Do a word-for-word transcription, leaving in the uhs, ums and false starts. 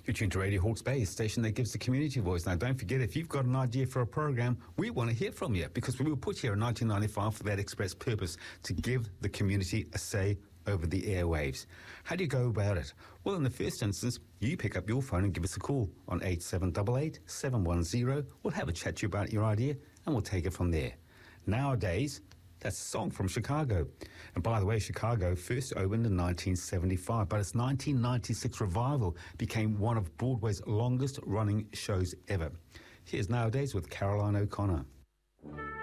You're tuned to Radio Hawke's Bay, a station that gives the community voice. Now, don't forget, if you've got an idea for a program, we want to hear from you, because we were put here in nineteen ninety-five for that express purpose, to give the community a say over the airwaves. How do you go about it? Well, in the first instance, you pick up your phone and give us a call on eight seven eight eight, seven one zero. We'll have a chat to you about your idea, and we'll take it from there. Nowadays, that's a song from Chicago. And by the way, Chicago first opened in nineteen seventy-five, but its nineteen ninety-six revival became one of Broadway's longest running shows ever. Here's Nowadays with Caroline O'Connor.